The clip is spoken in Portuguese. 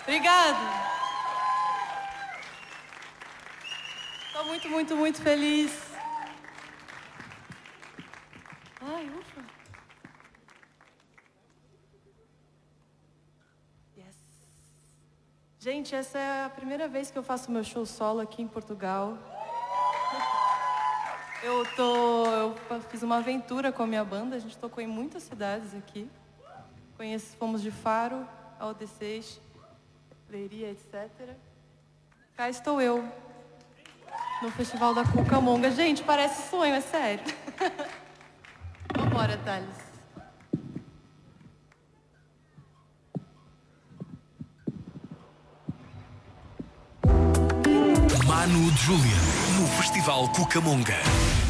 Obrigado. Estou muito, muito, muito feliz. Ai, ufa. Yes. Gente, essa é a primeira vez que eu faço meu show solo aqui em Portugal. Eu fiz uma aventura com a minha banda, a gente tocou em muitas cidades aqui. Fomos de Faro, Aldecês, Leiria, etc. Cá estou eu, no Festival da Cucamonga. Gente, parece sonho, é sério. Vambora, Thales. Manu de Júlia, no Festival Cucamonga.